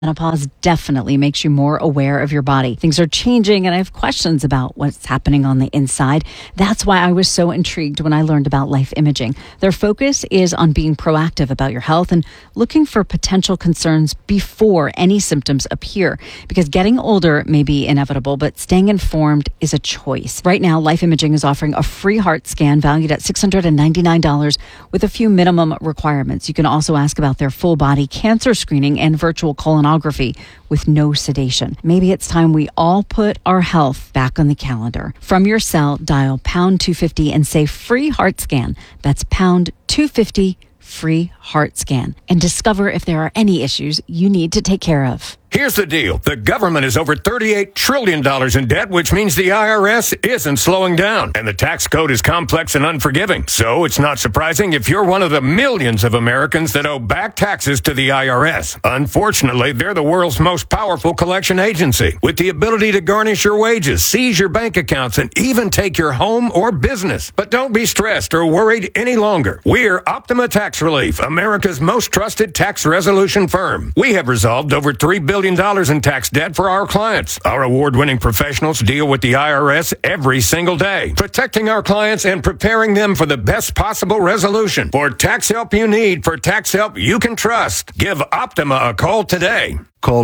Menopause definitely makes you more aware of your body. Things are changing, and I have questions about what's happening on the inside. That's why I was so intrigued when I learned about Life Imaging. Their focus is on being proactive about your health and looking for potential concerns before any symptoms appear. Because getting older may be inevitable, but staying informed is a choice. Right now, Life Imaging is offering a free heart scan valued at $699 with a few minimum requirements. You can also ask about their full body cancer screening and virtual colonoscopy with no sedation. Maybe it's time we all put our health back on the calendar. From your cell, dial pound 250 and say free heart scan. That's pound 250 free heart scan, and discover if there are any issues you need to take care of. Here's the deal. The government is over $38 trillion in debt, which means the IRS isn't slowing down. And the tax code is complex and unforgiving. So it's not surprising if you're one of the millions of Americans that owe back taxes to the IRS. Unfortunately, they're the world's most powerful collection agency, with the ability to garnish your wages, seize your bank accounts, and even take your home or business. But don't be stressed or worried any longer. We're Optima Tax Relief, America's most trusted tax resolution firm. We have resolved over $3 billion in tax debt for our clients. Our award-winning professionals deal with the IRS every single day, protecting our clients and preparing them for the best possible resolution. For tax help you need, for tax help you can trust, give Optima a call today. Call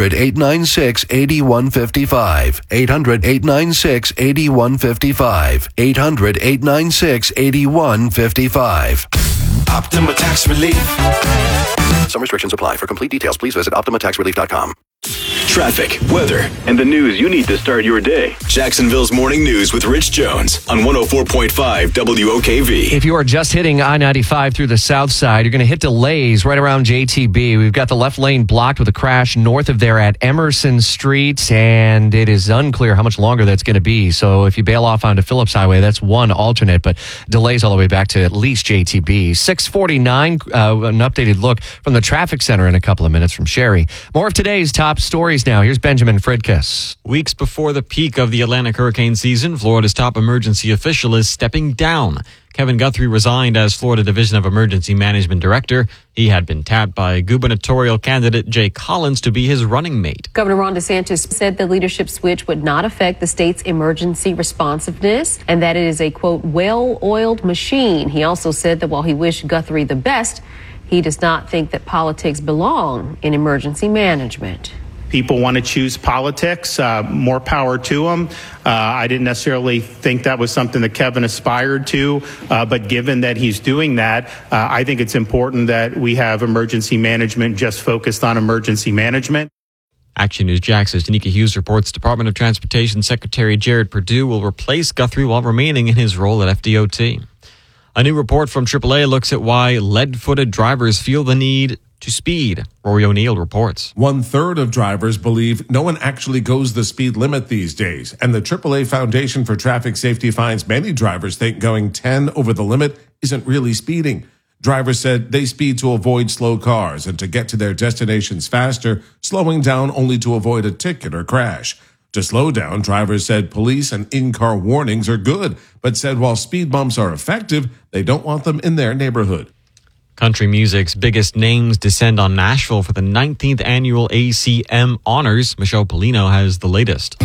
800-896-8155. 800-896-8155. 800-896-8155. Optima Tax Relief. Some restrictions apply. For complete details, please visit OptimaTaxRelief.com. Traffic, weather, and the news you need to start your day. Jacksonville's Morning News with Rich Jones on 104.5 WOKV. If you are just hitting I-95 through the south side, you're going to hit delays right around JTB. We've got the left lane blocked with a crash north of there at Emerson Street, and it is unclear how much longer that's going to be. So if you bail off onto Phillips Highway, that's one alternate, but delays all the way back to at least JTB. 649, an updated look from the traffic center in a couple of minutes from Sherry. More of today's top stories now. Here's Benjamin Fridkiss. Weeks before the peak of the Atlantic hurricane season, Florida's top emergency official is stepping down. Kevin Guthrie resigned as Florida Division of Emergency Management Director. He had been tapped by gubernatorial candidate Jay Collins to be his running mate. Governor Ron DeSantis said the leadership switch would not affect the state's emergency responsiveness and that it is a, quote, well-oiled machine. He also said that while he wished Guthrie the best, he does not think that politics belong in emergency management. People want to choose politics, more power to them. I didn't necessarily think that was something that Kevin aspired to, but given that he's doing that, I think it's important that we have emergency management just focused on emergency management. Action News Jax's Danica Hughes reports Department of Transportation Secretary Jared Perdue will replace Guthrie while remaining in his role at FDOT. A new report from AAA looks at why lead-footed drivers feel the need to speed. Rory O'Neill reports. 1/3 of drivers believe no one actually goes the speed limit these days, and the AAA Foundation for Traffic Safety finds many drivers think going 10 over the limit isn't really speeding. Drivers said they speed to avoid slow cars and to get to their destinations faster, slowing down only to avoid a ticket or crash. To slow down, drivers said police and in-car warnings are good, but said while speed bumps are effective, they don't want them in their neighborhood. Country music's biggest names descend on Nashville for the 19th annual ACM Honors. Michelle Polino has the latest.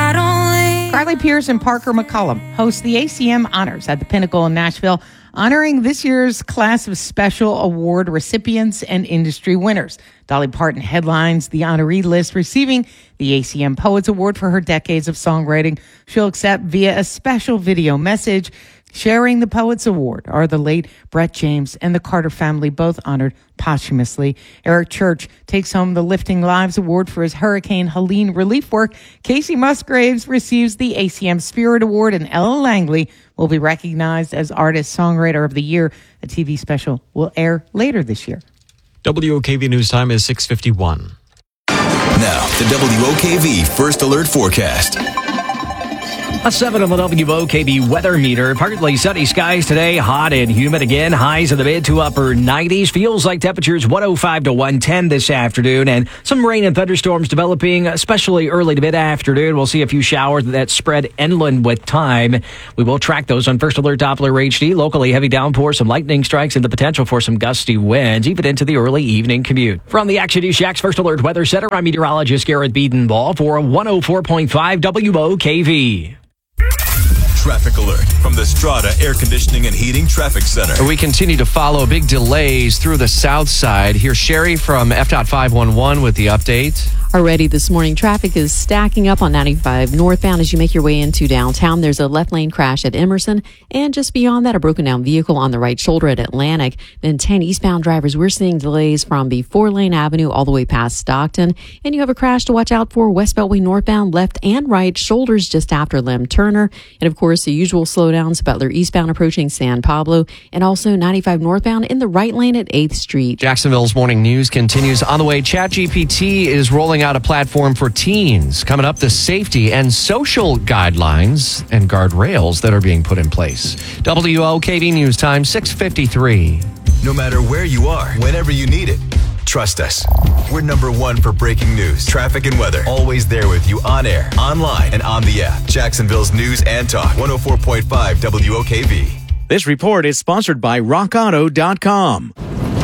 Carly Pierce and Parker McCollum host the ACM Honors at the Pinnacle in Nashville, honoring this year's class of special award recipients and industry winners. Dolly Parton headlines the honoree list, receiving the ACM Poets Award for her decades of songwriting. She'll accept via a special video message. Sharing the Poets Award are the late Brett James and the Carter family, both honored posthumously. Eric Church takes home the Lifting Lives Award for his Hurricane Helene relief work. Casey Musgraves receives the ACM Spirit Award, and Ella Langley will be recognized as Artist Songwriter of the Year. A TV special will air later this year. WOKV News Time is 6:51. Now, the WOKV First Alert Forecast. A 7 on the WOKV weather meter. Partly sunny skies today, hot and humid again. Highs in the mid to upper 90s. Feels like temperatures 105 to 110 this afternoon. And some rain and thunderstorms developing, especially early to mid-afternoon. We'll see a few showers that spread inland with time. We will track those on First Alert Doppler HD. Locally heavy downpours, some lightning strikes, and the potential for some gusty winds, even into the early evening commute. From the Action News Shack's First Alert Weather Center, I'm meteorologist Garrett Biedenball for 104.5 WOKV. Traffic alert from the Strata Air Conditioning and Heating Traffic Center. We continue to follow big delays through the south side. Here's Sherry from FDOT 511 with the update. Already this morning, traffic is stacking up on 95 northbound as you make your way into downtown. There's a left lane crash at Emerson, and just beyond that, a broken down vehicle on the right shoulder at Atlantic. Then 10 eastbound drivers, we're seeing delays from before Lane Avenue all the way past Stockton. And you have a crash to watch out for West Beltway northbound, left and right shoulders just after Lem Turner. And of course, the usual slowdowns, Butler eastbound approaching San Pablo, and also 95 northbound in the right lane at 8th Street. Jacksonville's morning news continues. On the way, ChatGPT is rolling out a platform for teens. Coming up, the safety and social guidelines and guardrails that are being put in place. WOKV News Time, 6:53. No matter where you are, whenever you need it, trust us. We're number one for breaking news, traffic, and weather. Always there with you on air, online, and on the app. Jacksonville's News and Talk, 104.5 WOKV. This report is sponsored by RockAuto.com.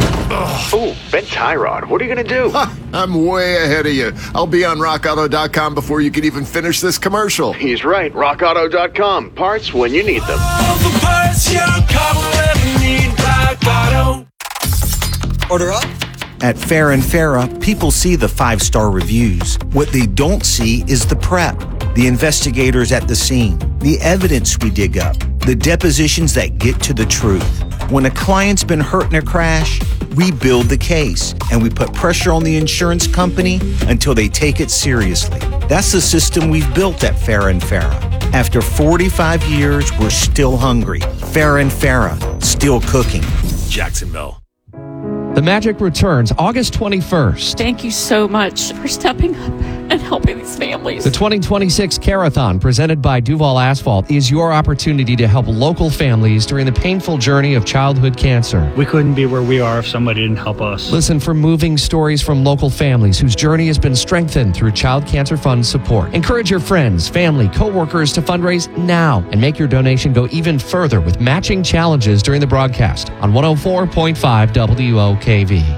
Oh, bent tie rod. What are you going to do? I'm way ahead of you. I'll be on RockAuto.com before you can even finish this commercial. He's right. RockAuto.com. Parts when you need them. All the parts your car will ever need. Rock Auto. Order up. At Fair and Farah, people see the 5-star reviews. What they don't see is the prep, the investigators at the scene, the evidence we dig up, the depositions that get to the truth. When a client's been hurt in a crash, we build the case and we put pressure on the insurance company until they take it seriously. That's the system we've built at Fair and Farah. After 45 years, we're still hungry. Fair and Farah, still cooking. Jacksonville. The Magic returns August 21st. Thank you so much for stepping up and helping these families. The 2026 Carathon, presented by Duval Asphalt, is your opportunity to help local families during the painful journey of childhood cancer. We couldn't be where we are if somebody didn't help us. Listen for moving stories from local families whose journey has been strengthened through Child Cancer Fund support. Encourage your friends, family, co-workers to fundraise now and make your donation go even further with matching challenges during the broadcast on 104.5 WOKV.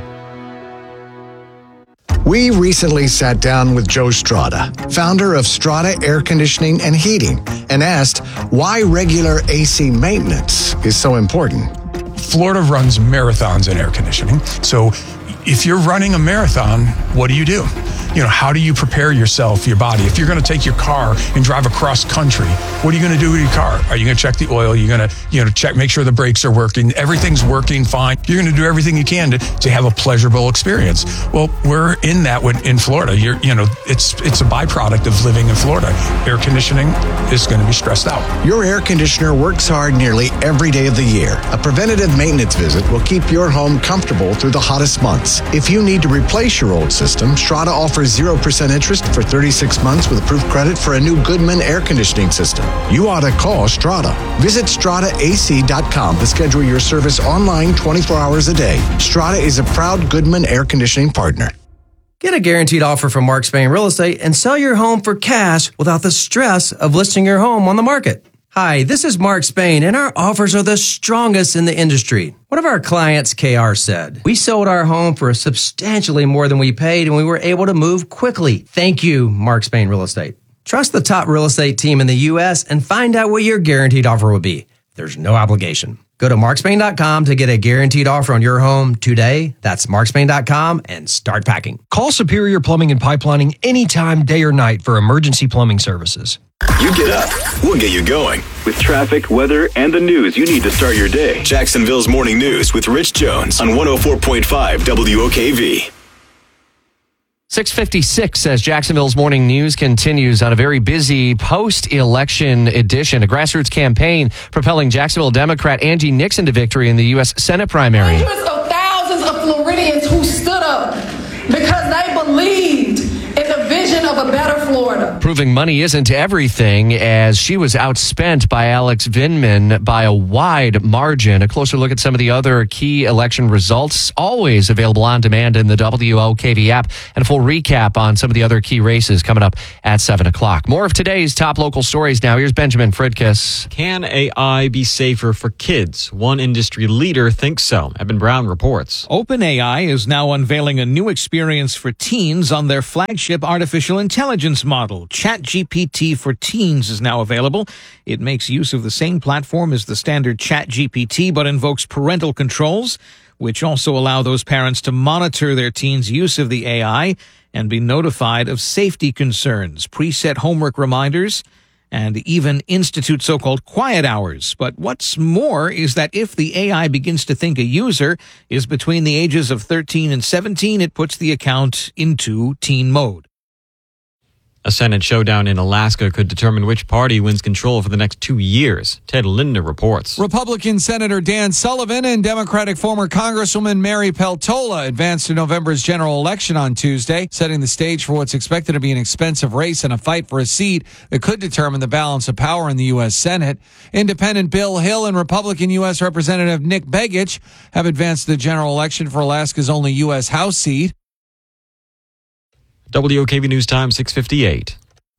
We recently sat down with Joe Strada, founder of Strada Air Conditioning and Heating, and asked why regular AC maintenance is so important. Florida runs marathons in air conditioning. So if you're running a marathon, what do? How do you prepare yourself, your body? If you're going to take your car and drive across country, what are you going to do with your car? Are you going to check the oil? You're going to, check, make sure the brakes are working. Everything's working fine. You're going to do everything you can to have a pleasurable experience. Well, we're in that in Florida. It's a byproduct of living in Florida. Air conditioning is going to be stressed out. Your air conditioner works hard nearly every day of the year. A preventative maintenance visit will keep your home comfortable through the hottest months. If you need to replace your old system, Strada offers 0% interest for 36 months with approved credit for a new Goodman air conditioning system. You ought to call Strada. Visit StradaAC.com to schedule your service online 24 hours a day. Strada is a proud Goodman air conditioning partner. Get a guaranteed offer from Mark Spain Real Estate and sell your home for cash without the stress of listing your home on the market. Hi, this is Mark Spain, and our offers are the strongest in the industry. One of our clients, KR, said, "We sold our home for substantially more than we paid, and we were able to move quickly. Thank you, Mark Spain Real Estate." Trust the top real estate team in the U.S. and find out what your guaranteed offer will be. There's no obligation. Go to markspain.com to get a guaranteed offer on your home today. That's markspain.com and start packing. Call Superior Plumbing and Pipelining anytime, day or night for emergency plumbing services. You get up, we'll get you going. With traffic, weather, and the news you need to start your day. Jacksonville's Morning News with Rich Jones on 104.5 WOKV. 6:56 as Jacksonville's Morning News continues on a very busy post-election edition. A grassroots campaign propelling Jacksonville Democrat Angie Nixon to victory in the U.S. Senate primary. Hundreds of thousands of Floridians who stood up because they believed in the vision of a better Florida. Proving money isn't everything, as she was outspent by Alex Vindman by a wide margin. A closer look at some of the other key election results, always available on demand in the WOKV app, and a full recap on some of the other key races coming up at 7 o'clock. More of today's top local stories now. Here's Benjamin Fridkiss. Can AI be safer for kids? One industry leader thinks so. Evan Brown reports. OpenAI is now unveiling a new experience for teens on their flagship artificial intelligence model. ChatGPT for Teens is now available. It makes use of the same platform as the standard ChatGPT, but invokes parental controls, which also allow those parents to monitor their teens' use of the AI and be notified of safety concerns, preset homework reminders, and even institute so-called quiet hours. But what's more is that if the AI begins to think a user is between the ages of 13 and 17, it puts the account into teen mode. A Senate showdown in Alaska could determine which party wins control for the next 2 years. Ted Linder reports. Republican Senator Dan Sullivan and Democratic former Congresswoman Mary Peltola advanced to November's general election on Tuesday, setting the stage for what's expected to be an expensive race and a fight for a seat that could determine the balance of power in the U.S. Senate. Independent Bill Hill and Republican U.S. Representative Nick Begich have advanced to the general election for Alaska's only U.S. House seat. WOKV News Time, 6:58.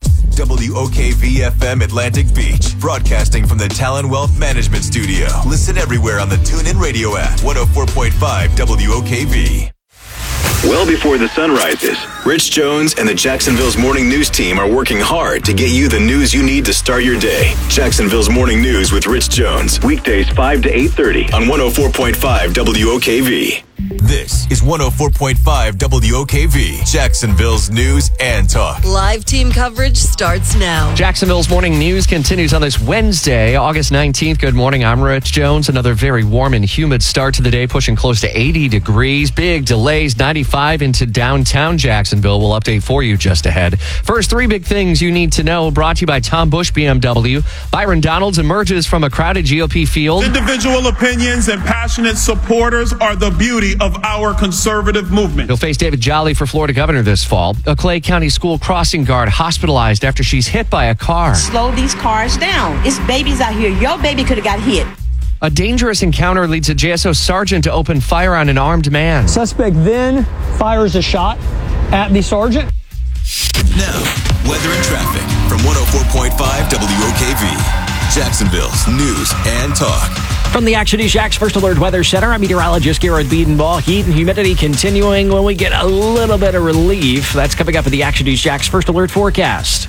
WOKV-FM Atlantic Beach, broadcasting from the Talon Wealth Management Studio. Listen everywhere on the TuneIn Radio app, 104.5 WOKV. Well before the sun rises, Rich Jones and the Jacksonville's Morning News team are working hard to get you the news you need to start your day. Jacksonville's Morning News with Rich Jones, weekdays 5 to 8:30 on 104.5 WOKV. This is 104.5 WOKV, Jacksonville's news and talk. Live team coverage starts now. Jacksonville's Morning News continues on this Wednesday, August 19th. Good morning. I'm Rich Jones. Another very warm and humid start to the day, pushing close to 80 degrees. Big delays, 95 into downtown Jacksonville. We'll update for you just ahead. First, three big things you need to know, brought to you by Tom Bush BMW. Byron Donalds emerges from a crowded GOP field. Individual opinions and passionate supporters are the beauty of our conservative movement. He'll face David Jolly for Florida governor this fall. A Clay County school crossing guard hospitalized after she's hit by a car. Slow these cars down. It's babies out here. Your baby could have got hit. A dangerous encounter leads a JSO sergeant to open fire on an armed man. Suspect then fires a shot at the sergeant. Now, weather and traffic from 104.5 WOKV, Jacksonville's news and talk. From the Action News Jax First Alert Weather Center, I'm meteorologist Garrett Biedenball. Heat and humidity continuing when we get a little bit of relief. That's coming up in the Action News Jax First Alert forecast.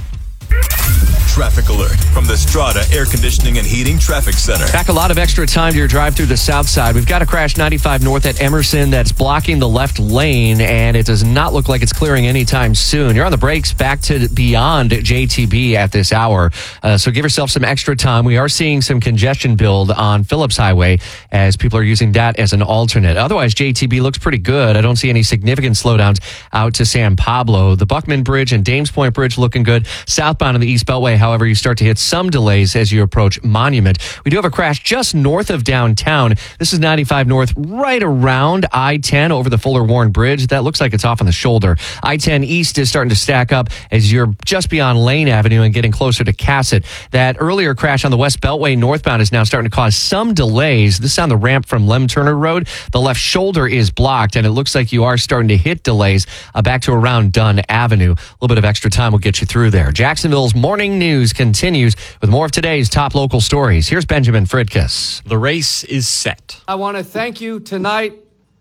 Traffic alert from the Strata Air Conditioning and Heating Traffic Center. Back a lot of extra time to your drive through the south side. We've got a crash 95 north at Emerson that's blocking the left lane, and it does not look like it's clearing anytime soon. You're on the brakes back to beyond JTB at this hour, so give yourself some extra time. We are seeing some congestion build on Phillips Highway as people are using that as an alternate. Otherwise, JTB looks pretty good. I don't see any significant slowdowns out to San Pablo. The Buckman Bridge and Dames Point Bridge looking good. Southbound on the East Beltway, however, you start to hit some delays as you approach Monument. We do have a crash just north of downtown. This is 95 north, right around I-10 over the Fuller Warren Bridge. That looks like it's off on the shoulder. I-10 east is starting to stack up as you're just beyond Lane Avenue and getting closer to Cassett. That earlier crash on the West Beltway northbound is now starting to cause some delays. This is on the ramp from Lem Turner Road. The left shoulder is blocked, and it looks like you are starting to hit delays back to around Dunn Avenue. A little bit of extra time will get you through there. Jacksonville's Morning News continues with more of today's top local stories. Here's Benjamin Fridkiss. The race is set. I want to thank you tonight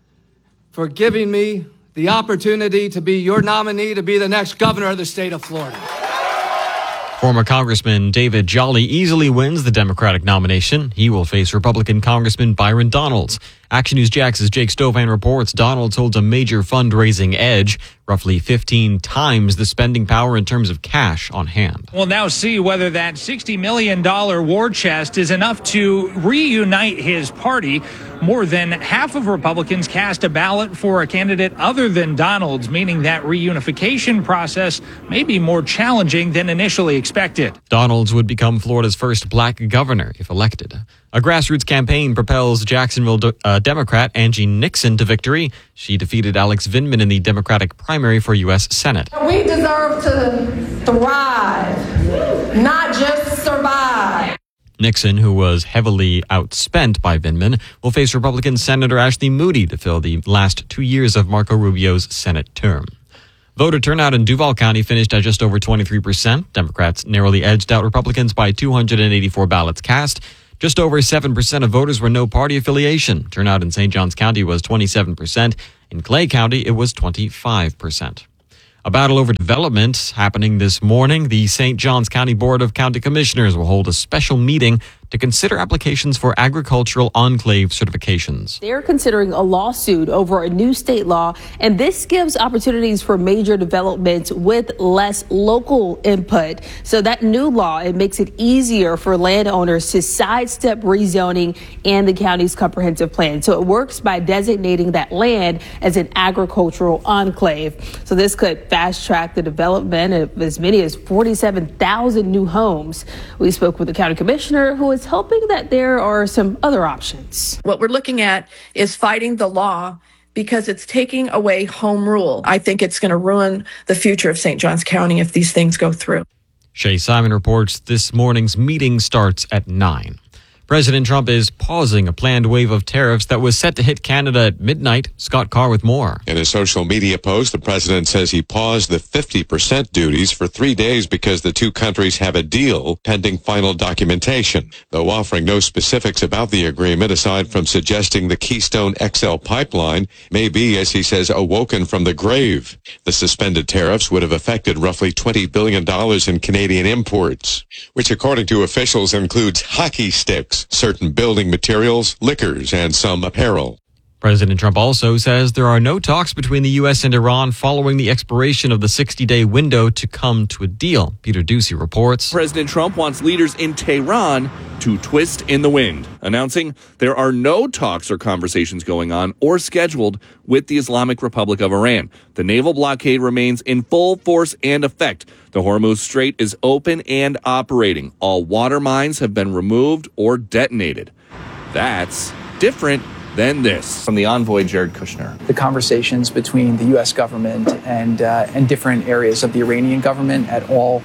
for giving me the opportunity to be your nominee to be the next governor of the state of Florida. Former Congressman David Jolly easily wins the Democratic nomination. He will face Republican Congressman Byron Donalds. Action News Jax's Jake Stovan reports Donalds holds a major fundraising edge, roughly 15 times the spending power in terms of cash on hand. We'll now see whether that $60 million war chest is enough to reunite his party. More than half of Republicans cast a ballot for a candidate other than Donalds, meaning that reunification process may be more challenging than initially expected. Donalds would become Florida's first black governor if elected. A grassroots campaign propels Jacksonville Democrat Angie Nixon to victory. She defeated Alex Vindman in the Democratic primary for U.S. Senate. We deserve to thrive, not just survive. Nixon, who was heavily outspent by Vindman, will face Republican Senator Ashley Moody to fill the last 2 years of Marco Rubio's Senate term. Voter turnout in Duval County finished at just over 23%. Democrats narrowly edged out Republicans by 284 ballots cast. Just over 7% of voters were no party affiliation. Turnout in St. Johns County was 27%. In Clay County, it was 25%. A battle over development happening this morning. The St. Johns County Board of County Commissioners will hold a special meeting to consider applications for agricultural enclave certifications. They're considering a lawsuit over a new state law, and this gives opportunities for major developments with less local input. So that new law, it makes it easier for landowners to sidestep rezoning and the county's comprehensive plan. So it works by designating that land as an agricultural enclave. So this could fast track the development of as many as 47,000 new homes. We spoke with the county commissioner, who is hoping that there are some other options. What we're looking at is fighting the law because it's taking away home rule. I think it's going to ruin the future of St. Johns County if these things go through. Shay Simon reports this morning's meeting starts at 9. President Trump is pausing a planned wave of tariffs that was set to hit Canada at midnight. Scott Carr with more. In a social media post, the president says he paused the 50% duties for 3 days because the two countries have a deal pending final documentation, though offering no specifics about the agreement aside from suggesting the Keystone XL pipeline may be, as he says, awoken from the grave. The suspended tariffs would have affected roughly $20 billion in Canadian imports, which according to officials includes hockey sticks, certain building materials, liquors, and some apparel. President Trump also says there are no talks between the U.S. and Iran following the expiration of the 60-day window to come to a deal. Peter Ducey reports. President Trump wants leaders in Tehran to twist in the wind, announcing there are no talks or conversations going on or scheduled with the Islamic Republic of Iran. The naval blockade remains in full force and effect. The Hormuz Strait is open and operating. All water mines have been removed or detonated. That's different than this. From the envoy, Jared Kushner. The conversations between the U.S. government and different areas of the Iranian government at all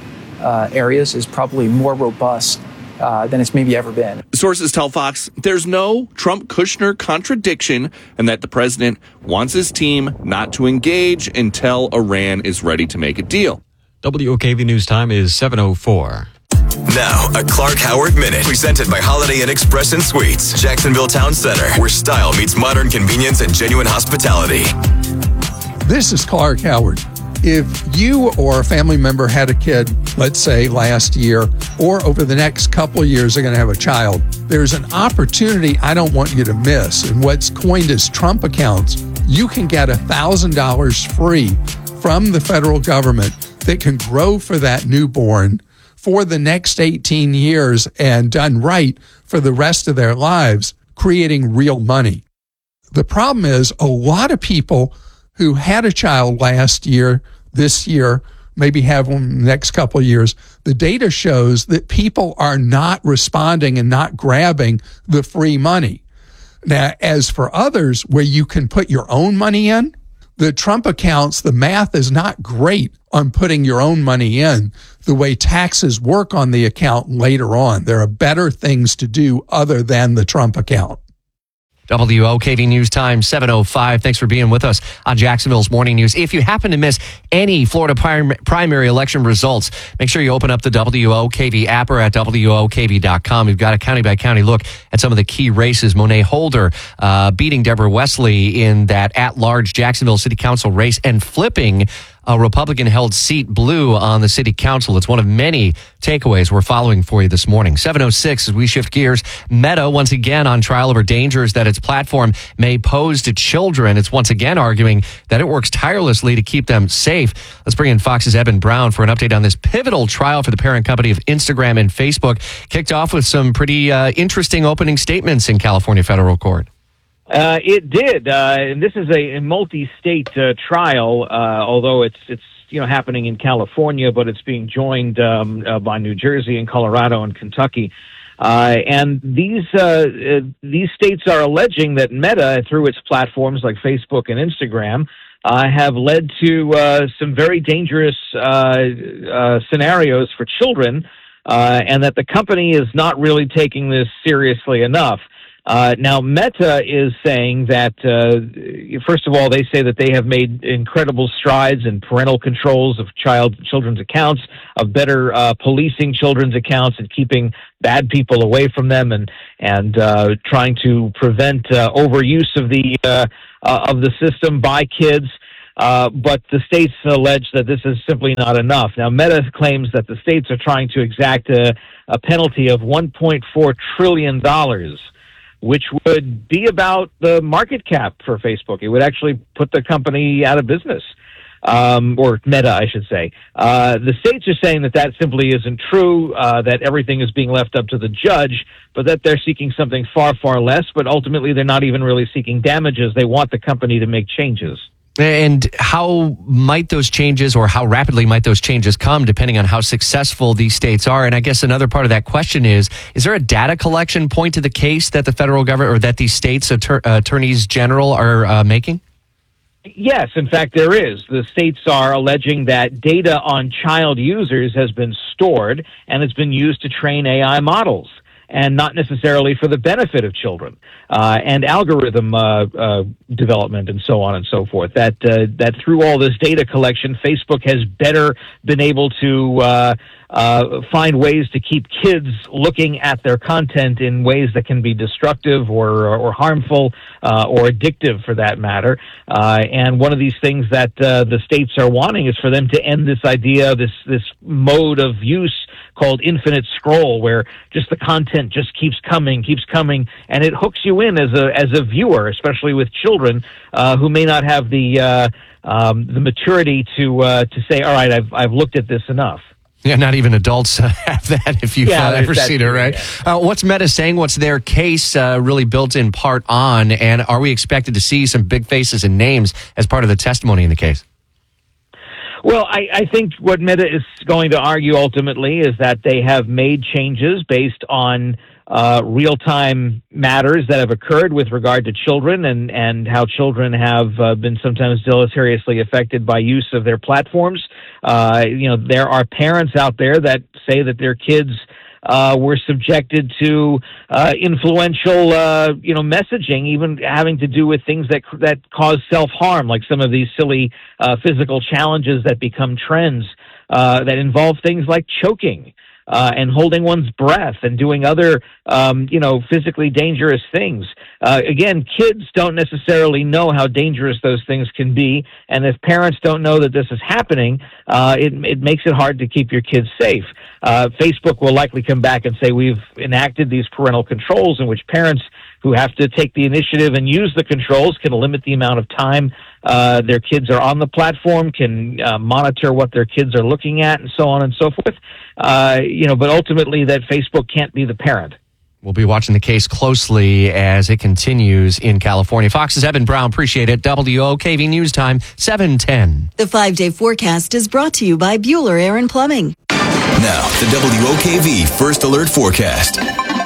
areas is probably more robust than it's maybe ever been. Sources tell Fox there's no Trump-Kushner contradiction and that the president wants his team not to engage until Iran is ready to make a deal. WOKV News Time is 7:04. Now, a Clark Howard Minute, presented by Holiday Inn Express and Suites, Jacksonville Town Center, where style meets modern convenience and genuine hospitality. This is Clark Howard. If you or a family member had a kid, let's say last year, or over the next couple of years are going to have a child, there's an opportunity I don't want you to miss. In what's coined as Trump accounts, you can get $1,000 free from the federal government that can grow for that newborn for the next 18 years and done right for the rest of their lives, creating real money. The problem is a lot of people who had a child last year, this year, maybe have one in the next couple of years, the data shows that people are not responding and not grabbing the free money. Now, as for others where you can put your own money in, the Trump accounts, the math is not great on putting your own money in the way taxes work on the account later on. There are better things to do other than the Trump account. WOKV News Time, 7:05. Thanks for being with us on Jacksonville's Morning News. If you happen to miss any Florida primary election results, make sure you open up the WOKV app or at WOKV.com. We've got a county-by-county look at some of the key races. Monet Holder beating Deborah Wesley in that at-large Jacksonville City Council race and flipping a Republican-held seat blue on the city council. It's one of many takeaways we're following for you this morning. 7:06 as we shift gears. Meta once again on trial over dangers that its platform may pose to children. It's once again arguing that it works tirelessly to keep them safe. Let's bring in Fox's Eben Brown for an update on this pivotal trial for the parent company of Instagram and Facebook. Kicked off with some pretty interesting opening statements in California federal court. It did, and this is a multi-state trial. Although it's happening in California, but it's being joined by New Jersey and Colorado and Kentucky. And these states are alleging that Meta, through its platforms like Facebook and Instagram, have led to some very dangerous scenarios for children, and that the company is not really taking this seriously enough. Now, Meta is saying that, first of all, they say that they have made incredible strides in parental controls of children's accounts, of better policing children's accounts and keeping bad people away from them, and trying to prevent overuse of the system by kids. But the states allege that this is simply not enough. Now, Meta claims that the states are trying to exact a penalty of $1.4 trillion, which would be about the market cap for Facebook. It would actually put the company out of business, or Meta, I should say. The states are saying that simply isn't true, that everything is being left up to the judge, but that they're seeking something far, far less, but ultimately they're not even really seeking damages. They want the company to make changes. And how might those changes, or how rapidly might those changes come, depending on how successful these states are? And I guess another part of that question is there a data collection point to the case that the federal government or that these states' attorneys general are making? Yes, in fact, there is. The states are alleging that data on child users has been stored and it's been used to train AI models, and not necessarily for the benefit of children, and algorithm development and so on and so forth. That through all this data collection, Facebook has better been able to find ways to keep kids looking at their content in ways that can be destructive or harmful or addictive, for that matter. And one of these things that the states are wanting is for them to end this idea, this mode of use called infinite scroll, where just the content just keeps coming, and it hooks you in as a viewer, especially with children who may not have the maturity to say, all right, I've looked at this enough. Yeah, not even adults have that if you've ever seen it, right? Yeah. What's Meta saying? What's their case really built in part on? And are we expected to see some big faces and names as part of the testimony in the case? Well, I think what Meta is going to argue ultimately is that they have made changes based on real-time matters that have occurred with regard to children, and how children have been sometimes deleteriously affected by use of their platforms. There are parents out there that say that their kids were subjected to influential, messaging, even having to do with things that cause self-harm, like some of these silly physical challenges that become trends that involve things like choking and holding one's breath and doing other, physically dangerous things. Again, kids don't necessarily know how dangerous those things can be, and if parents don't know that this is happening, it makes it hard to keep your kids safe. Facebook will likely come back and say we've enacted these parental controls in which parents who have to take the initiative and use the controls can limit the amount of time their kids are on the platform, can monitor what their kids are looking at, and so on and so forth. But ultimately that Facebook can't be the parent. We'll be watching the case closely as it continues in California. Fox's Evan Brown, appreciate it. WOKV News Time, 7:10. The 5-day forecast is brought to you by Bueller Air and Plumbing. Now, the WOKV First Alert Forecast.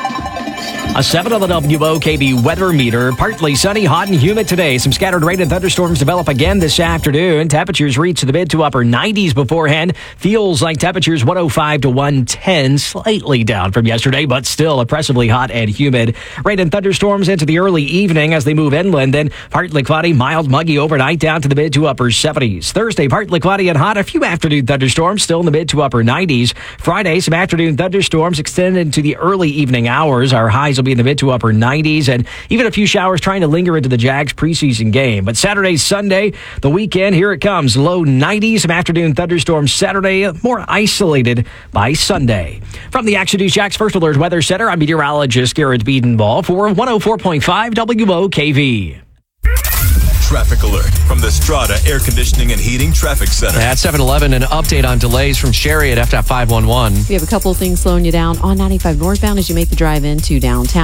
A 7 on the WOKV weather meter. Partly sunny, hot and humid today. Some scattered rain and thunderstorms develop again this afternoon. Temperatures reach the mid to upper 90s beforehand. Feels like temperatures 105 to 110. Slightly down from yesterday, but still oppressively hot and humid. Rain and thunderstorms into the early evening as they move inland. Then partly cloudy, mild, muggy overnight down to the mid to upper 70s. Thursday, partly cloudy and hot. A few afternoon thunderstorms still in the mid to upper 90s. Friday, some afternoon thunderstorms extend into the early evening hours. Our highs will be in the mid to upper 90s, and even a few showers trying to linger into the Jags preseason game. But Saturday, Sunday, the weekend, here it comes. Low 90s, some afternoon thunderstorms Saturday, more isolated by Sunday. From the Action News Jax First Alert Weather Center, I'm meteorologist Garrett Biedenball for 104.5 WOKV. Traffic alert from the Strata Air Conditioning and Heating Traffic Center. At 7-Eleven, an update on delays from Sherry at FDOT 511. We have a couple of things slowing you down on 95 northbound as you make the drive into downtown.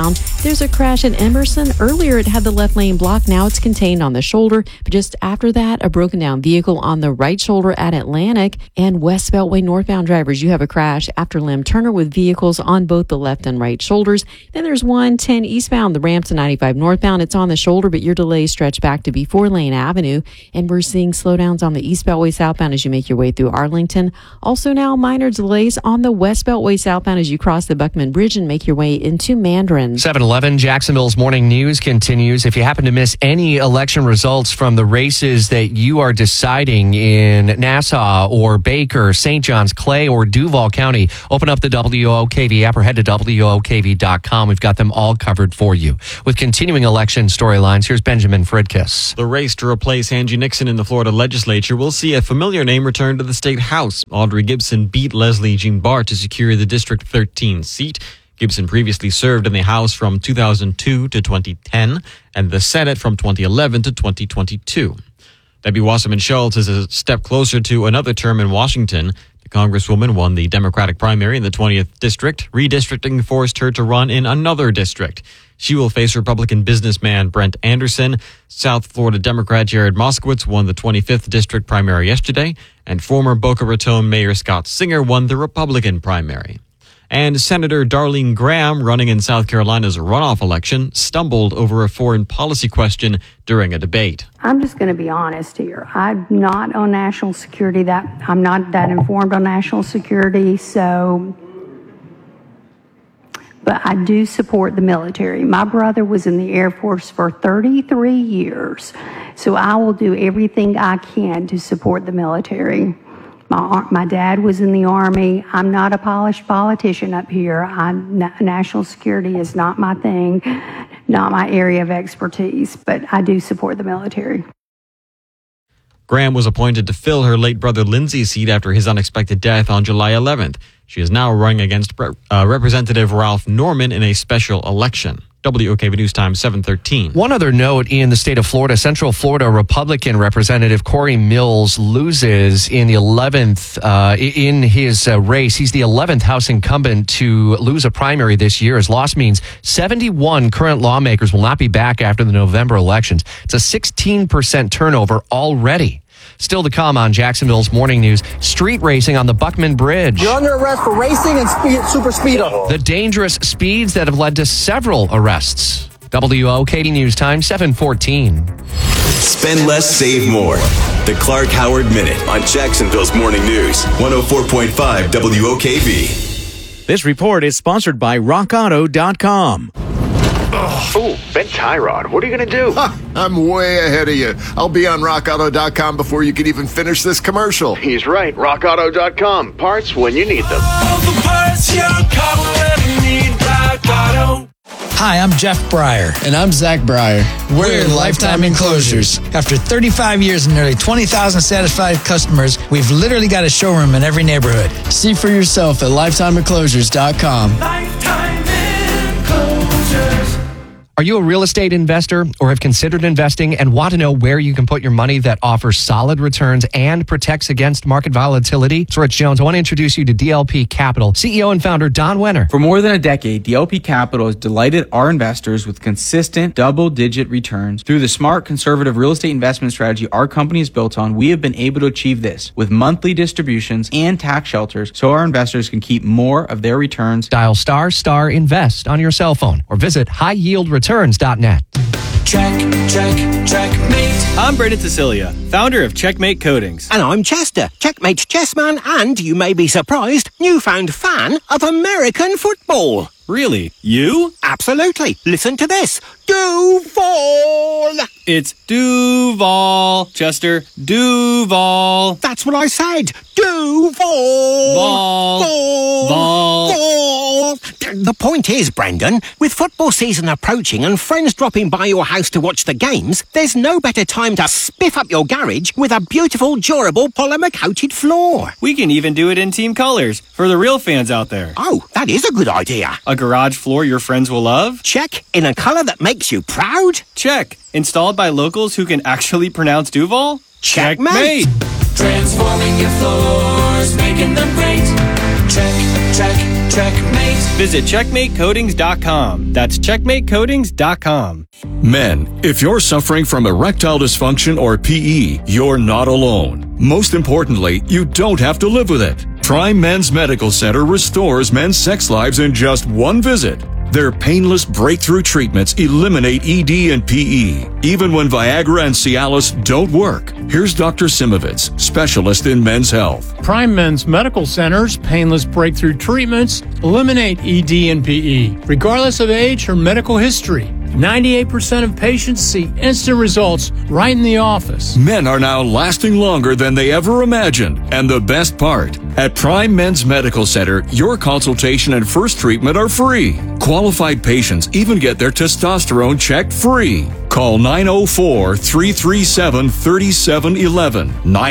There's a crash in Emerson. Earlier, it had the left lane blocked. Now it's contained on the shoulder. But just after that, a broken down vehicle on the right shoulder at Atlantic. And West Beltway northbound drivers, you have a crash after Lim Turner with vehicles on both the left and right shoulders. Then there's 110 eastbound, the ramp to 95 northbound. It's on the shoulder, but your delays stretch back to before Lane Avenue. And we're seeing slowdowns on the East Beltway southbound as you make your way through Arlington. Also now minor delays on the West Beltway southbound as you cross the Buckman Bridge and make your way into Mandarin. 7-11, Jacksonville's morning news continues. If you happen to miss any election results from the races that you are deciding in Nassau or Baker, St. John's, Clay, or Duval County, open up the WOKV app or head to WOKV.com. We've got them all covered for you. With continuing election storylines, here's Benjamin Fridkiss. The race to replace Angie Nixon in the Florida legislature will see a familiar name return to the state house. Audrey Gibson beat Leslie Jean Bart to secure the District 13 seat. Gibson previously served in the House from 2002 to 2010 and the Senate from 2011 to 2022. Debbie Wasserman Schultz is a step closer to another term in Washington. The Congresswoman won the Democratic primary in the 20th District. Redistricting forced her to run in another district. She will face Republican businessman Brent Anderson. South Florida Democrat Jared Moskowitz won the 25th District primary yesterday, and former Boca Raton Mayor Scott Singer won the Republican primary. And Senator Darlene Graham, running in South Carolina's runoff election, stumbled over a foreign policy question during a debate. I'm just going to be honest here. I'm not on national security. I'm not that informed on national security, but I do support the military. My brother was in the Air Force for 33 years, so I will do everything I can to support the military. My dad was in the Army. I'm not a polished politician up here. National security is not my thing, not my area of expertise, but I do support the military. Graham was appointed to fill her late brother Lindsay's seat after his unexpected death on July 11th. She is now running against Representative Ralph Norman in a special election. WOKV News Time 7:13. One other note in the state of Florida, Central Florida Republican Representative Corey Mills loses in the 11th in his race. He's the 11th House incumbent to lose a primary this year. His loss means 71 current lawmakers will not be back after the November elections. It's a 16% turnover already. Still to come on Jacksonville's morning news, street racing on the Buckman Bridge. You're under arrest for racing and super speedo. The dangerous speeds that have led to several arrests. WOKD News Time, 7:14. Spend less, save more. The Clark Howard Minute on Jacksonville's morning news. 104.5 WOKV. This report is sponsored by RockAuto.com. Oh, Ben Tyrod, what are you going to do? I'm way ahead of you. I'll be on RockAuto.com before you can even finish this commercial. He's right. RockAuto.com. Parts when you need them. All the parts your car will ever need. Rock Auto. Hi, I'm Jeff Breyer. And I'm Zach Breyer. We're Lifetime Enclosures. After 35 years and nearly 20,000 satisfied customers, we've literally got a showroom in every neighborhood. See for yourself at LifetimeEnclosures.com. Lifetime Enclosures. Are you a real estate investor or have considered investing and want to know where you can put your money that offers solid returns and protects against market volatility? It's Rich Jones. I want to introduce you to DLP Capital. CEO and founder Don Wenner. For more than a decade, DLP Capital has delighted our investors with consistent double-digit returns. Through the smart, conservative real estate investment strategy our company is built on, we have been able to achieve this with monthly distributions and tax shelters so our investors can keep more of their returns. Dial ** invest on your cell phone or visit highyieldreturns.net. Checkmate. I'm Brendan Cecilia, founder of Checkmate Coatings. And I'm Chester, Checkmate chessman and, you may be surprised, newfound fan of American football. Really? You? Absolutely. Listen to this. Duval. It's Duval, Chester. Duval. That's what I said. Duval. Vol. The point is, Brendan, with football season approaching and friends dropping by your house to watch the games, there's no better time to spiff up your garage with a beautiful, durable, polymer-coated floor. We can even do it in team colors for the real fans out there. Oh, that is a good idea. A garage floor your friends will love? Check. In a color that makes you proud? Check. Installed by locals who can actually pronounce Duval? Checkmate. Transforming your floors, making them great. Checkmate. Visit checkmatecoatings.com. That's checkmatecoatings.com. Men, if you're suffering from erectile dysfunction or PE, you're not alone. Most importantly, you don't have to live with it. Prime Men's Medical Center restores men's sex lives in just one visit. Their painless breakthrough treatments eliminate ED and PE, even when Viagra and Cialis don't work. Here's Dr. Simovitz, specialist in men's health. Prime Men's Medical Center's painless breakthrough treatments eliminate ED and PE, regardless of age or medical history. 98% of patients see instant results right in the office. Men are now lasting longer than they ever imagined. And the best part, at Prime Men's Medical Center, your consultation and first treatment are free. Qualified patients even get their testosterone checked free. Call 904-337-3711.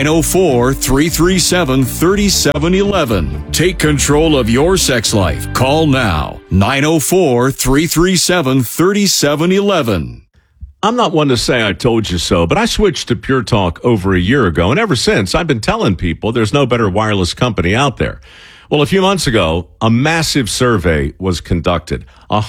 904-337-3711. Take control of your sex life. Call now. 904-337-3711. I'm not one to say I told you so, but I switched to Pure Talk over a year ago, and ever since, I've been telling people there's no better wireless company out there. Well, a few months ago, a massive survey was conducted.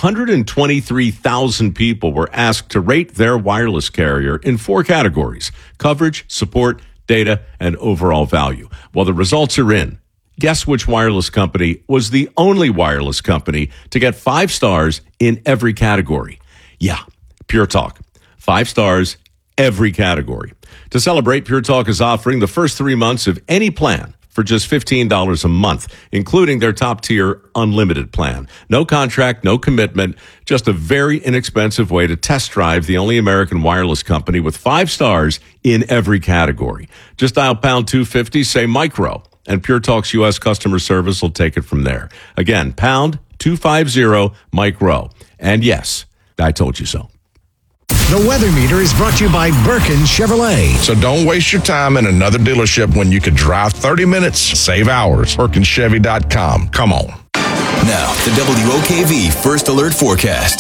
123,000 people were asked to rate their wireless carrier in 4 categories: coverage, support, data, and overall value. Well, the results are in. Guess which wireless company was the only wireless company to get 5 stars in every category? Yeah, Pure Talk. 5 stars, every category. To celebrate, Pure Talk is offering the first 3 months of any plan for just $15 a month, including their top-tier unlimited plan. No contract, no commitment, just a very inexpensive way to test drive the only American wireless company with 5 stars in every category. Just dial pound 250, say micro, and Pure Talk's U.S. customer service will take it from there. Again, pound 250 micro. And yes, I told you so. The Weather Meter is brought to you by Birkin Chevrolet. So don't waste your time in another dealership when you could drive 30 minutes, save hours. BirkinChevy.com. Come on. Now, the WOKV First Alert Forecast.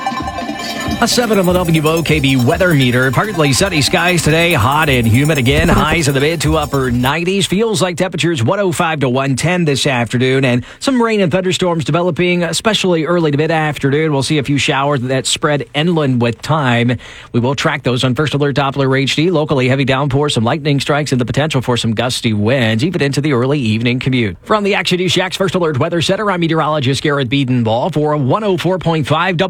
A 7 on the WOKV weather meter. Partly sunny skies today, hot and humid again. Highs in the mid to upper 90s. Feels like temperatures 105 to 110 this afternoon. And some rain and thunderstorms developing, especially early to mid-afternoon. We'll see a few showers that spread inland with time. We will track those on First Alert Doppler HD. Locally heavy downpour, some lightning strikes, and the potential for some gusty winds, even into the early evening commute. From the Action News Shack's First Alert Weather Center, I'm meteorologist Garrett Biedenball for 104.5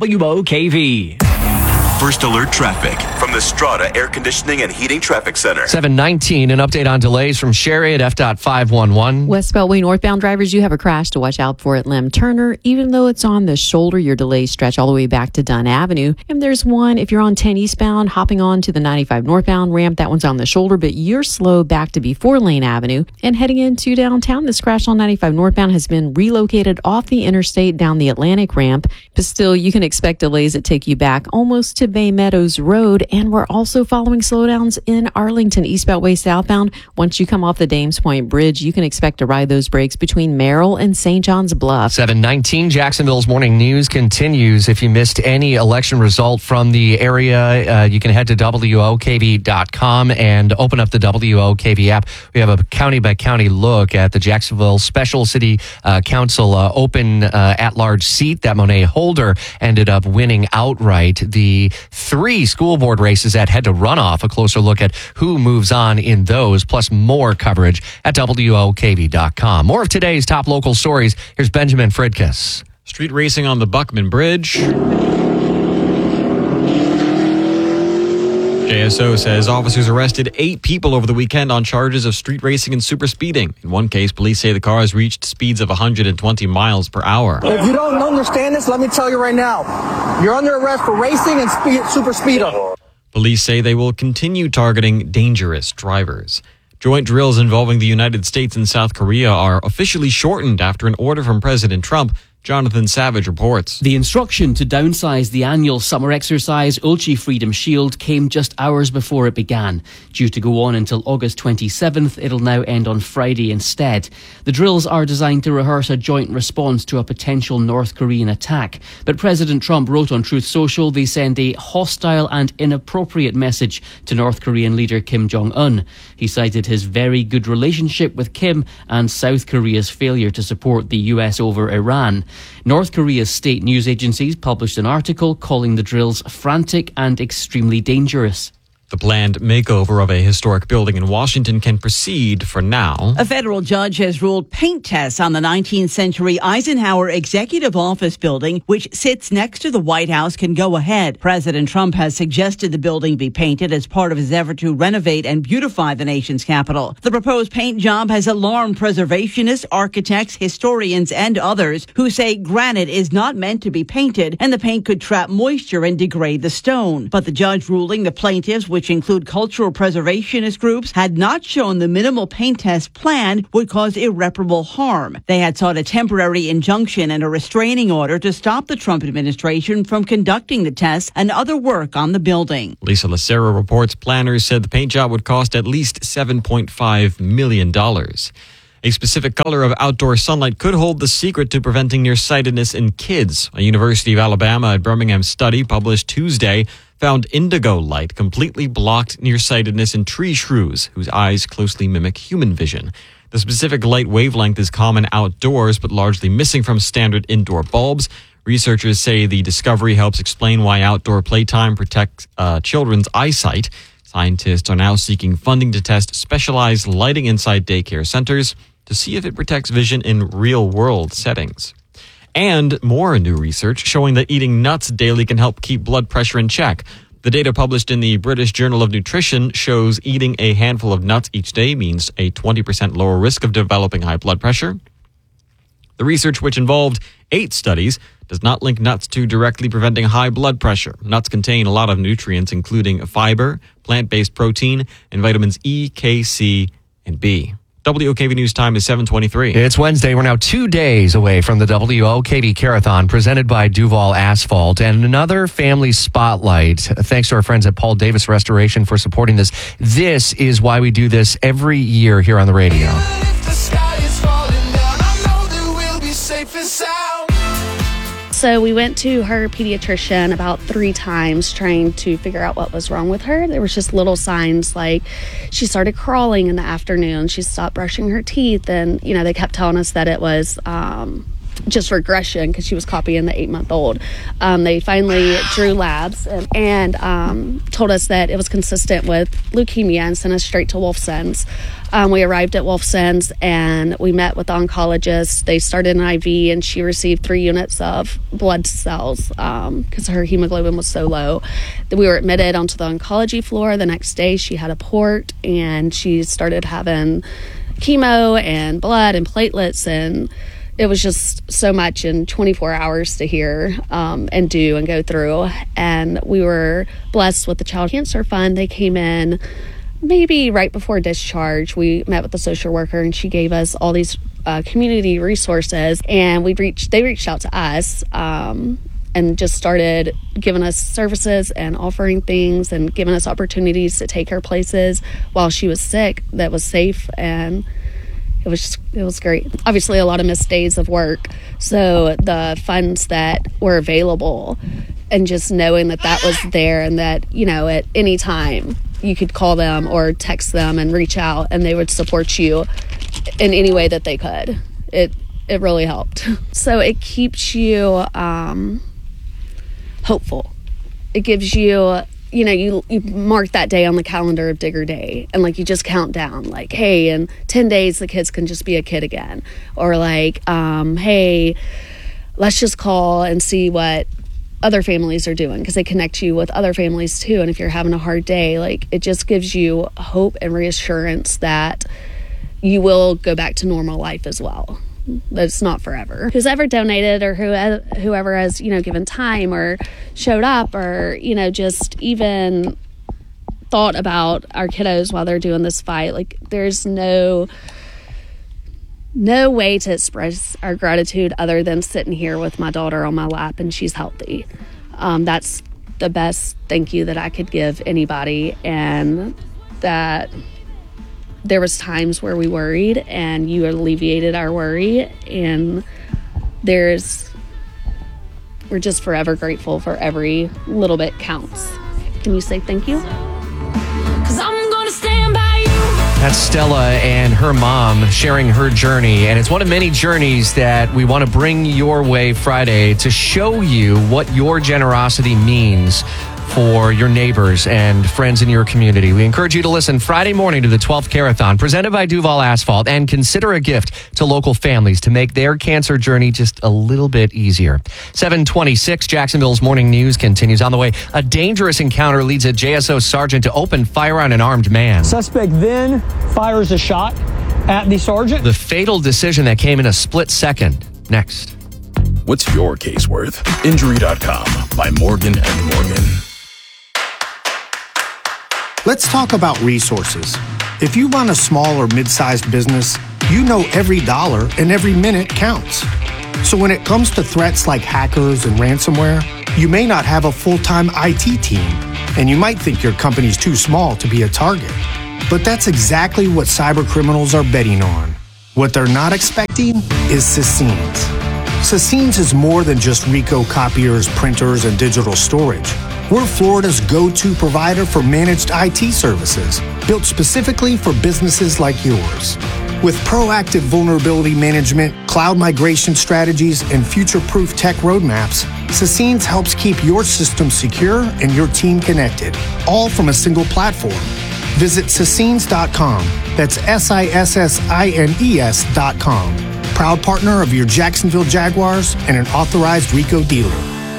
WOKV. First Alert Traffic from the Strata Air Conditioning and Heating Traffic Center. 7:19, an update on delays from Sherry at FDOT 511. West Beltway northbound drivers, you have a crash to watch out for at Lem Turner. Even though it's on the shoulder, your delays stretch all the way back to Dunn Avenue. And there's one, if you're on 10 eastbound, hopping on to the 95 northbound ramp, that one's on the shoulder, but you're slow back to before Lane Avenue. And heading into downtown, this crash on 95 northbound has been relocated off the interstate down the Atlantic ramp. But still, you can expect delays that take you back almost to Bay Meadows Road, and we're also following slowdowns in Arlington East Beltway southbound. Once you come off the Dames Point Bridge, you can expect to ride those brakes between Merrill and St. John's Bluff. 7:19, Jacksonville's morning news continues. If you missed any election result from the area, you can head to WOKV.com and open up the WOKV app. We have a county-by-county look at the Jacksonville Special City Council open at-large seat that Monet Holder ended up winning outright. The 3 school board races that head to runoff, a closer look at who moves on in those, plus more coverage at WOKV.com. More of today's top local stories. Here's Benjamin Fridkiss. Street racing on the Buckman Bridge. JSO says officers arrested 8 people over the weekend on charges of street racing and super speeding. In one case, police say the cars reached speeds of 120 miles per hour. If you don't understand this, let me tell you right now. You're under arrest for racing and super speeding. Police say they will continue targeting dangerous drivers. Joint drills involving the United States and South Korea are officially shortened after an order from President Trump Jonathan Savage reports. The instruction to downsize the annual summer exercise Ulchi Freedom Shield came just hours before it began. Due to go on until August 27th, it'll now end on Friday instead. The drills are designed to rehearse a joint response to a potential North Korean attack. But President Trump wrote on Truth Social they send a hostile and inappropriate message to North Korean leader Kim Jong-un. He cited his very good relationship with Kim and South Korea's failure to support the US over Iran. North Korea's state news agencies published an article calling the drills frantic and extremely dangerous. The planned makeover of a historic building in Washington can proceed for now. A federal judge has ruled paint tests on the 19th century Eisenhower Executive Office building, which sits next to the White House, can go ahead. President Trump has suggested the building be painted as part of his effort to renovate and beautify the nation's capital. The proposed paint job has alarmed preservationists, architects, historians, and others who say granite is not meant to be painted and the paint could trap moisture and degrade the stone. But the judge ruling the plaintiffs, which include cultural preservationist groups, had not shown the minimal paint test plan would cause irreparable harm. They had sought a temporary injunction and a restraining order to stop the Trump administration from conducting the tests and other work on the building. Lisa Lucero reports planners said the paint job would cost at least $7.5 million. A specific color of outdoor sunlight could hold the secret to preventing nearsightedness in kids. A University of Alabama at Birmingham study published Tuesday found indigo light completely blocked nearsightedness in tree shrews, whose eyes closely mimic human vision. The specific light wavelength is common outdoors, but largely missing from standard indoor bulbs. Researchers say the discovery helps explain why outdoor playtime protects children's eyesight. Scientists are now seeking funding to test specialized lighting inside daycare centers to see if it protects vision in real-world settings. And more new research showing that eating nuts daily can help keep blood pressure in check. The data published in the British Journal of Nutrition shows eating a handful of nuts each day means a 20% lower risk of developing high blood pressure. The research, which involved 8 studies, does not link nuts to directly preventing high blood pressure. Nuts contain a lot of nutrients, including fiber, plant-based protein, and vitamins E, K, C, and B. WOKV News time is 7:23. It's Wednesday. We're now 2 days away from the WOKV Carathon presented by Duval Asphalt and another family spotlight. Thanks to our friends at Paul Davis Restoration for supporting this. This is why we do this every year here on the radio. So we went to her pediatrician about 3 times trying to figure out what was wrong with her. There was just little signs like she started crawling in the afternoon. She stopped brushing her teeth. And, they kept telling us that it was just regression because she was copying the 8-month-old. They finally drew labs and told us that it was consistent with leukemia and sent us straight to Wolfson's. We arrived at Wolfson's and we met with the oncologist. They started an IV and she received 3 units of blood cells because her hemoglobin was so low. We were admitted onto the oncology floor. The next day she had a port and she started having chemo and blood and platelets, and it was just so much in 24 hours to hear and do and go through. And we were blessed with the Child Cancer Fund. They came in maybe right before discharge. We met with the social worker and she gave us all these community resources, and they reached out to us and just started giving us services and offering things and giving us opportunities to take her places while she was sick that was safe. And it was great. Obviously a lot of missed days of work, so the funds that were available and just knowing that was there and that at any time you could call them or text them and reach out and they would support you in any way that they could. It really helped. So it keeps you hopeful. It gives you you mark that day on the calendar of Digger Day, and you just count down hey, in 10 days the kids can just be a kid again, or hey, let's just call and see what other families are doing, because they connect you with other families too. And if you're having a hard day, it just gives you hope and reassurance that you will go back to normal life as well. That it's not forever. Who's ever donated or whoever has, given time or showed up or, just even thought about our kiddos while they're doing this fight. There's no no way to express our gratitude other than sitting here with my daughter on my lap and she's healthy. That's the best thank you that I could give anybody, and that there was times where we worried and you alleviated our worry, and we're just forever grateful for every little bit counts. Can you say thank you? 'Cause I'm gonna stand by you. That's Stella and her mom sharing her journey. And it's one of many journeys that we want to bring your way Friday to show you what your generosity means for your neighbors and friends in your community. We encourage you to listen Friday morning to the 12th Carathon presented by Duval Asphalt, and consider a gift to local families to make their cancer journey just a little bit easier. 7:26, Jacksonville's morning news continues. On the way, a dangerous encounter leads a JSO sergeant to open fire on an armed man. Suspect then fires a shot at the sergeant. The fatal decision that came in a split second. Next. What's your case worth? Injury.com by Morgan & Morgan. Let's talk about resources. If you run a small or mid-sized business, you know every dollar and every minute counts. So when it comes to threats like hackers and ransomware, you may not have a full-time IT team, and you might think your company's too small to be a target. But that's exactly what cyber criminals are betting on. What they're not expecting is Sassines. Sassines is more than just Ricoh copiers, printers, and digital storage. We're Florida's go-to provider for managed IT services, built specifically for businesses like yours. With proactive vulnerability management, cloud migration strategies, and future-proof tech roadmaps, Sassines helps keep your system secure and your team connected, all from a single platform. Visit Sassines.com. That's SISSINES.com. Proud partner of your Jacksonville Jaguars and an authorized Ricoh dealer.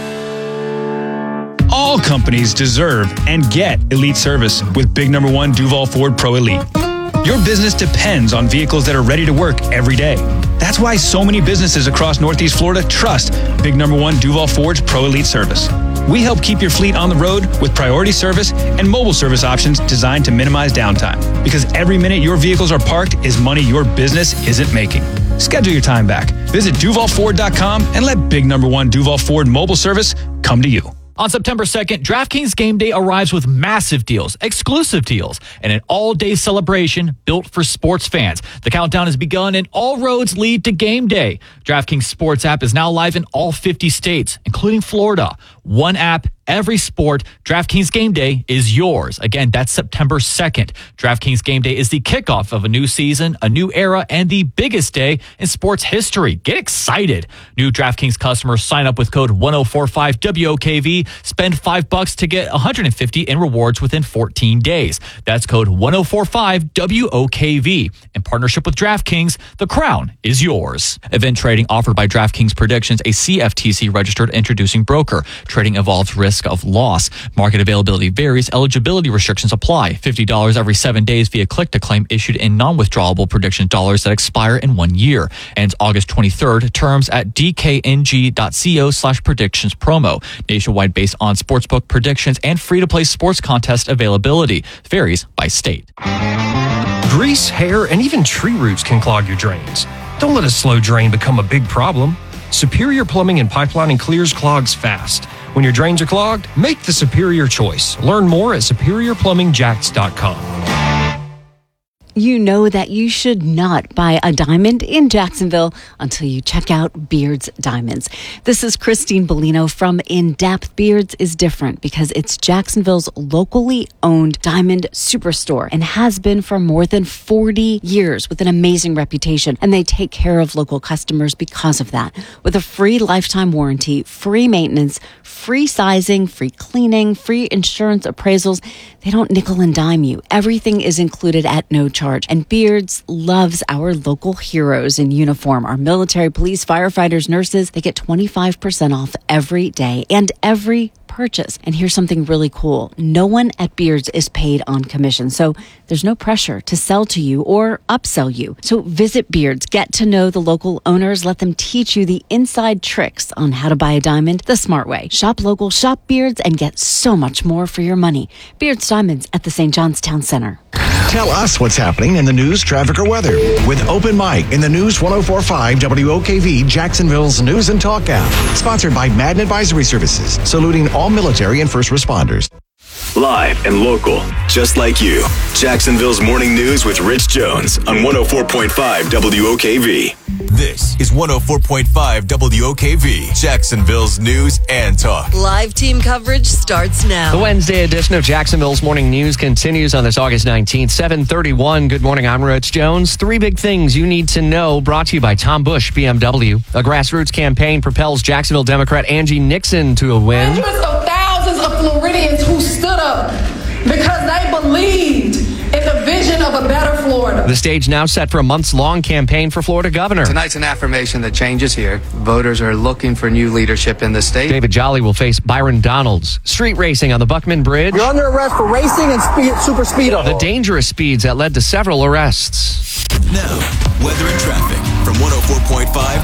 All companies deserve and get elite service with Big Number One Duval Ford Pro Elite. Your business depends on vehicles that are ready to work every day. That's why so many businesses across Northeast Florida trust Big Number One Duval Ford's Pro Elite service. We help keep your fleet on the road with priority service and mobile service options designed to minimize downtime. Because every minute your vehicles are parked is money your business isn't making. Schedule your time back. Visit DuvalFord.com and let Big Number One Duval Ford mobile service come to you. On September 2nd, DraftKings Game Day arrives with massive deals, exclusive deals, and an all-day celebration built for sports fans. The countdown has begun and all roads lead to Game Day. DraftKings Sports app is now live in all 50 states, including Florida. One app, every sport. DraftKings Game Day is yours. Again, that's September 2nd. DraftKings Game Day is the kickoff of a new season, a new era, and the biggest day in sports history. Get excited. New DraftKings customers sign up with code 1045WOKV. Spend $5 to get $150 in rewards within 14 days. That's code 1045WOKV. In partnership with DraftKings, the crown is yours. Event trading offered by DraftKings Predictions, a CFTC registered introducing broker. Trading involves risk of loss. Market availability varies. Eligibility restrictions apply. $50 every 7 days via click to claim issued in non-withdrawable prediction dollars that expire in 1 year. Ends August 23rd. Terms at dkng.co/predictions promo. Nationwide based on sportsbook predictions and free-to-play sports contest availability. Varies by state. Grease, hair, and even tree roots can clog your drains. Don't let a slow drain become a big problem. Superior Plumbing and Pipelining clears clogs fast. When your drains are clogged, make the superior choice. Learn more at superiorplumbingjax.com. You know that you should not buy a diamond in Jacksonville until you check out Beards Diamonds. This is Christine Bellino from In Depth. Beards is different because it's Jacksonville's locally owned diamond superstore and has been for more than 40 years with an amazing reputation. And they take care of local customers because of that. With a free lifetime warranty, free maintenance, free sizing, free cleaning, free insurance appraisals. They don't nickel and dime you. Everything is included at no charge. And Beards loves our local heroes in uniform. Our military, police, firefighters, nurses, they get 25% off every day and every purchase. And here's something really cool. No one at Beards is paid on commission. So there's no pressure to sell to you or upsell you. So visit Beards, get to know the local owners, let them teach you the inside tricks on how to buy a diamond the smart way. Shop local, shop Beards, and get so much more for your money. Beards Diamonds at the St. John's Town Center. Tell us what's happening in the news, traffic, or weather with Open Mic in the News 104.5 WOKV Jacksonville's News and Talk app. Sponsored by Madden Advisory Services, saluting all military and first responders. Live and local, just like you. Jacksonville's Morning News with Rich Jones on 104.5 WOKV. This is 104.5 WOKV, Jacksonville's News and Talk. Live team coverage starts now. The Wednesday edition of Jacksonville's Morning News continues on this August 19th, 7:31. Good morning, I'm Rich Jones. 3 big things you need to know, brought to you by Tom Busch BMW. A grassroots campaign propels Jacksonville Democrat Angie Nixon to a win. Hundreds of thousands of Floridians who stood up because they believed in the vision of a better Florida. The stage now set for a months-long campaign for Florida governor. Tonight's an affirmation that change is here. Voters are looking for new leadership in the state. David Jolly will face Byron Donalds. Street racing on the Buckman Bridge. You're under arrest for racing and super speedo. The dangerous speeds that led to several arrests. Now, weather and traffic from 104.5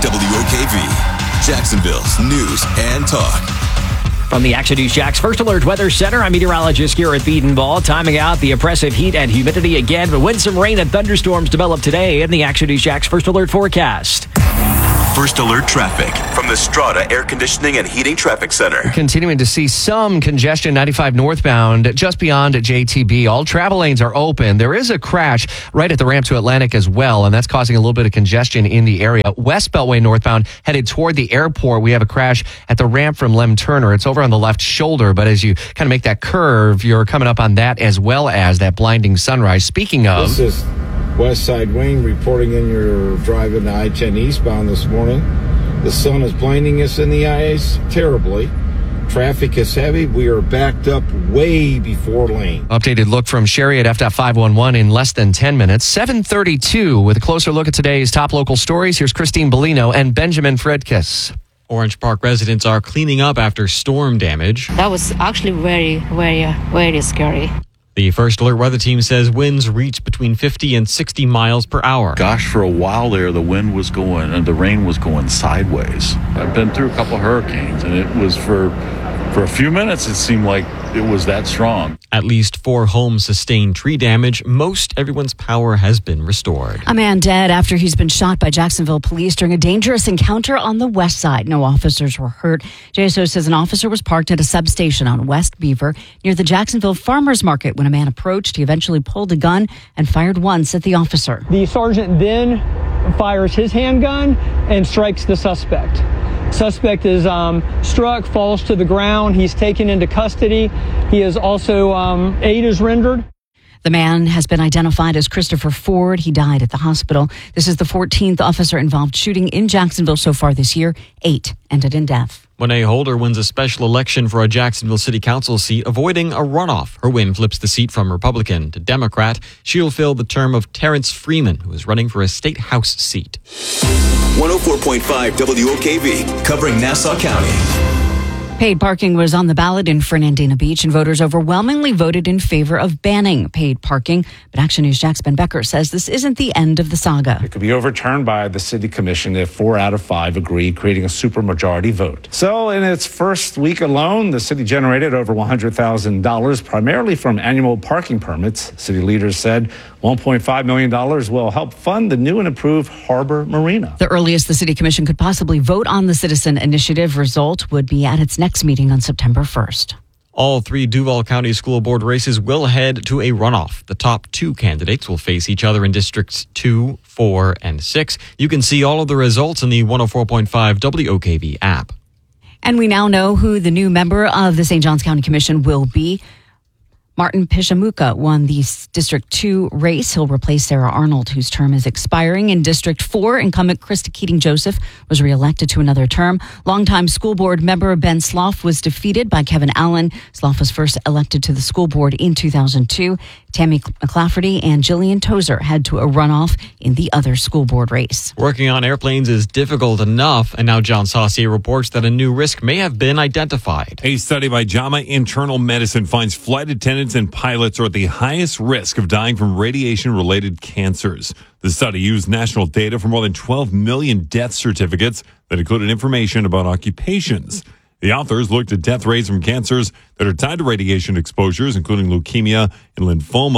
WOKV, Jacksonville's News and Talk. From the Action News Jax First Alert Weather Center, I'm meteorologist Garrett Beadenball. Timing out the oppressive heat and humidity again, but when some rain and thunderstorms develop today in the Action News Jax First Alert forecast. First Alert traffic from the Strata Air Conditioning and Heating Traffic Center. Continuing to see some congestion 95 northbound just beyond JTB. All travel lanes are open. There is a crash right at the ramp to Atlantic as well, and that's causing a little bit of congestion in the area. West Beltway northbound headed toward the airport. We have a crash at the ramp from Lem Turner. It's over on the left shoulder, but as you kind of make that curve, you're coming up on that as well as that blinding sunrise. Speaking of... This is West Side Wayne reporting in your driving I-10 eastbound this morning. The sun is blinding us in the eyes terribly. Traffic is heavy. We are backed up way before lane. Updated look from Sherry at FDOT 511 in less than 10 minutes. 7:32 with a closer look at today's top local stories. Here's Christine Bellino and Benjamin Fredkis. Orange Park residents are cleaning up after storm damage. That was actually very scary. The First Alert Weather Team says winds reached between 50 and 60 miles per hour. Gosh, for a while there, the wind was going and the rain was going sideways. I've been through a couple of hurricanes, and it was for a few minutes, it seemed like it was that strong. At least 4 homes sustained tree damage. Most everyone's power has been restored. A man dead after he's been shot by Jacksonville police during a dangerous encounter on the west side. No officers were hurt. JSO says an officer was parked at a substation on West Beaver near the Jacksonville Farmers Market. When a man approached, he eventually pulled a gun and fired once at the officer. The sergeant then fires his handgun and strikes the suspect. Suspect is struck, falls to the ground. He's taken into custody. He is also, aid is rendered. The man has been identified as Christopher Ford. He died at the hospital. This is the 14th officer-involved shooting in Jacksonville so far this year. 8 ended in death. Monet Holder wins a special election for a Jacksonville City Council seat, avoiding a runoff. Her win flips the seat from Republican to Democrat. She'll fill the term of Terrence Freeman, who is running for a state house seat. 104.5 WOKV, covering Nassau County. Paid parking was on the ballot in Fernandina Beach, and voters overwhelmingly voted in favor of banning paid parking. But Action News Jack's Ben Becker says this isn't the end of the saga. It could be overturned by the city commission if 4 out of 5 agree, creating a supermajority vote. So in its first week alone, the city generated over $100,000, primarily from annual parking permits. City leaders said $1.5 million will help fund the new and improved Harbor Marina. The earliest the city commission could possibly vote on the citizen initiative result would be at its next meeting on September 1st. All 3 Duval County School Board races will head to a runoff. The top 2 candidates will face each other in Districts 2, 4, and 6. You can see all of the results in the 104.5 WOKV app. And we now know who the new member of the St. Johns County Commission will be. Martin Pishamuka won the District 2 race. He'll replace Sarah Arnold, whose term is expiring. In District 4, incumbent Krista Keating-Joseph was reelected to another term. Longtime school board member Ben Slough was defeated by Kevin Allen. Slough was first elected to the school board in 2002. Tammy McClafferty and Jillian Tozer head to a runoff in the other school board race. Working on airplanes is difficult enough, and now John Saucier reports that a new risk may have been identified. A study by JAMA Internal Medicine finds flight attendants and pilots are at the highest risk of dying from radiation-related cancers. The study used national data for more than 12 million death certificates that included information about occupations. The authors looked at death rates from cancers that are tied to radiation exposures, including leukemia and lymphoma,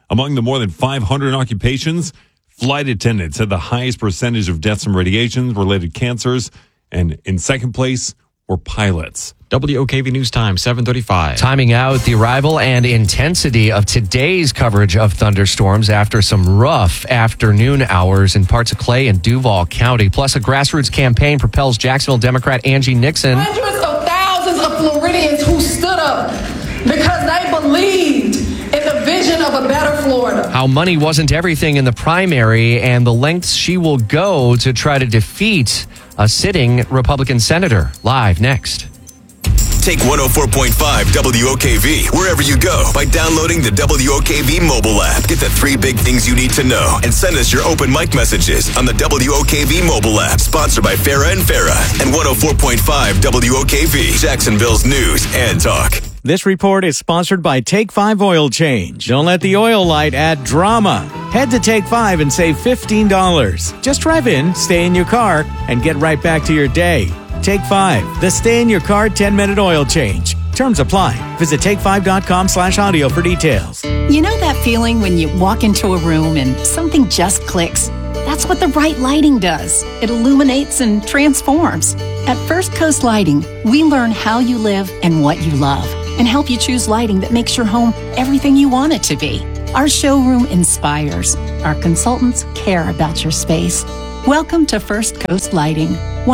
Among the more than 500 occupations, flight attendants had the highest percentage of deaths from radiation-related cancers, and in second place were pilots. WOKV News Time, 7:35. Timing out the arrival and intensity of today's coverage of thunderstorms after some rough afternoon hours in parts of Clay and Duval County. Plus, a grassroots campaign propels Jacksonville Democrat Angie Nixon. Hundreds of thousands of Floridians who stood up because they believed in the vision of a better Florida. How money wasn't everything in the primary and the lengths she will go to try to defeat a sitting Republican senator. Live next. Take 104.5 WOKV wherever you go by downloading the WOKV mobile app. Get the 3 big things you need to know and send us your open mic messages on the WOKV mobile app. Sponsored by Farah and Farah and 104.5 WOKV, Jacksonville's news and talk. This report is sponsored by Take 5 Oil Change. Don't let the oil light add drama. Head to Take 5 and save $15. Just drive in, stay in your car, and get right back to your day. Take 5, the stay in your car 10-minute oil change. Terms apply. Visit take5.com/audio for details. You know that feeling when you walk into a room and something just clicks? That's what the right lighting does. It illuminates and transforms. At First Coast Lighting, we learn how you live and what you love, and help you choose lighting that makes your home everything you want it to be. Our showroom inspires. Our consultants care about your space. Welcome to First Coast Lighting,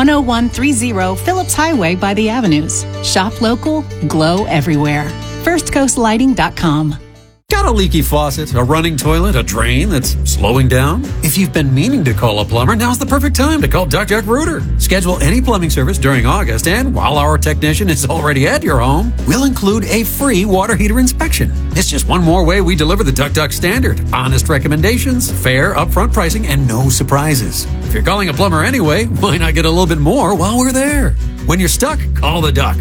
10130 Phillips Highway by the Avenues. Shop local, glow everywhere. FirstCoastLighting.com. Got a leaky faucet, a running toilet, a drain that's slowing down? If you've been meaning to call a plumber, now's the perfect time to call Duck Duck Rooter. Schedule any plumbing service during August, and while our technician is already at your home, we'll include a free water heater inspection. It's just one more way we deliver the Duck Duck standard. Honest recommendations, fair upfront pricing, and no surprises. If you're calling a plumber anyway, why not get a little bit more while we're there? When you're stuck, call the Duck.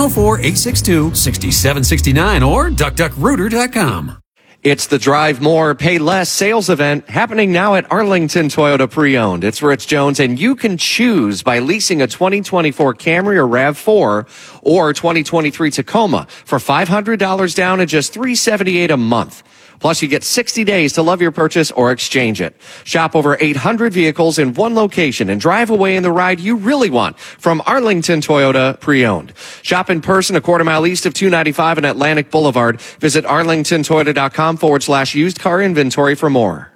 904-862-6769 or duckduckrooter.com. It's the Drive More, Pay Less sales event happening now at Arlington Toyota Pre-Owned. It's Rich Jones, and you can choose by leasing a 2024 Camry or RAV4 or 2023 Tacoma for $500 down and just $378 a month. Plus, you get 60 days to love your purchase or exchange it. Shop over 800 vehicles in one location and drive away in the ride you really want from Arlington Toyota Pre-Owned. Shop in person a quarter mile east of 295 and Atlantic Boulevard. Visit arlingtontoyota.com/used car inventory for more.